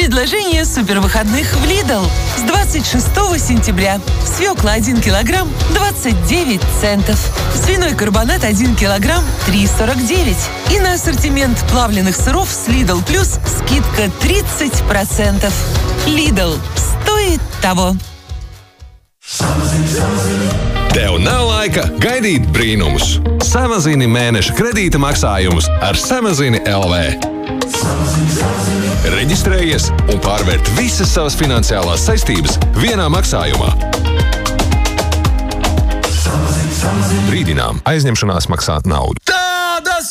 Предложение супервыходных в Lidl. С 26 сентября. Свекла 1 килограмм 29 центов. Свиной карбонат 1 килограмм 3,49. И на ассортимент плавленых сыров с Lidl Plus скидка 30%. Lidl. Стоит того. Tev nav laika gaidīt brīnumus. Samazini mēneša kredīta maksājumus ar Samazini LV. Reģistrējies un pārvērt visas savas finansiālās saistības vienā maksājumā. Brīdinām, aizņemšanās maksāt naudu.